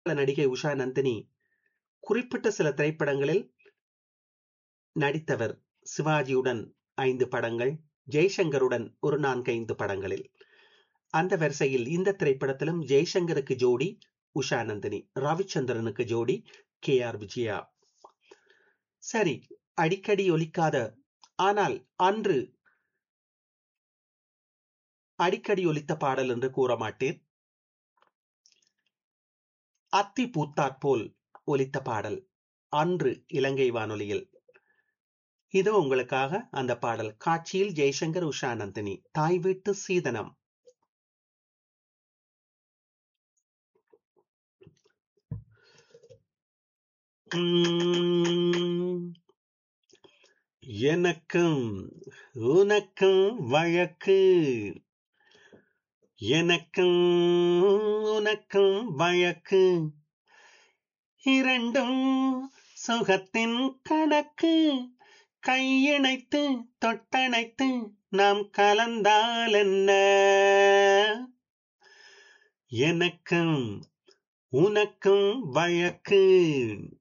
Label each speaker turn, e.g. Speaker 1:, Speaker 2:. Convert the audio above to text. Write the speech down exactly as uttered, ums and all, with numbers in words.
Speaker 1: நடிகை உஷா நந்தினி குறிப்பிட்ட சில திரைப்படங்களில் நடித்தவர். சிவாஜியுடன் ஐந்து படங்கள், ஜெய்சங்கருடன் ஒரு நான்கைந்து படங்களில். அந்த வரிசையில் இந்த திரைப்படத்திலும் ஜெய்சங்கருக்கு ஜோடி உஷா நந்தினி, ரவிச்சந்திரனுக்கு ஜோடி கே ஆர் விஜயா. சரி, அடிக்கடி ஒலிக்காத, ஆனால் அன்று அடிக்கடி ஒலித்த பாடல் என்று கூற மாட்டேன், அத்தி பூத்தாற்போல் ஒலித்த பாடல் அன்று இலங்கை வானொலியில். இதோ உங்களுக்காக அந்த பாடல். காட்சியில் ஜெய்சங்கர், உஷா நந்தினி. தாய் வீட்டு சீதனம். உம், எனக்கும் உனக்கும் வழக்கு, எனக்கும் உனக்கும் வழக்கு, இரண்டும் சுகத்தின் கணக்கு, கையிணைத்து தொட்டணைத்து நாம் கலந்தால் என்ன, எனக்கும் உனக்கும் வழக்கு.